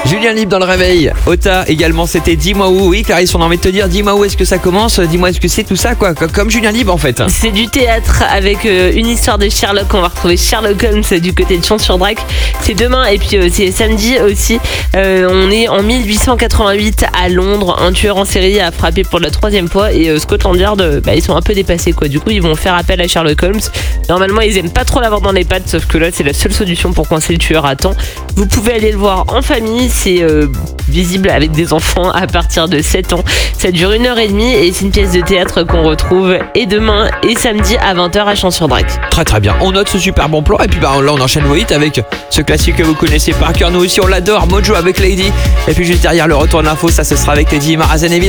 Julien Libre dans le réveil. Ota également, c'était Dis-moi où. Oui, Clarisse, on a envie de te dire, dis-moi où est-ce que ça commence, dis-moi est-ce que c'est tout ça, quoi. Comme Julien Libre en fait. C'est du théâtre avec une histoire de Sherlock. On va retrouver Sherlock Holmes du côté de Champs-sur-Drac. C'est demain et puis c'est samedi aussi. On est en 1888 à Londres. Un tueur en série a frappé pour la 3e fois et Scotland Yard, ils sont un peu dépassés quoi. Du coup, ils vont faire appel à Sherlock Holmes. Normalement, ils aiment pas trop l'avoir dans les pattes, sauf que là, c'est la seule solution pour coincer le tueur à temps. Vous pouvez aller le voir en famille. C'est visible avec des enfants à partir de 7 ans. Ça dure 1h30 et c'est une pièce de théâtre qu'on retrouve et demain et samedi à 20h à Champs-sur-Drac. Très très bien, on note ce super bon plan et puis là on enchaîne vite avec ce classique que vous connaissez par cœur. Nous aussi on l'adore, Mojo avec Lady. Et puis juste derrière le retour de l'info, ça ce sera avec Teddy Marazen évidemment.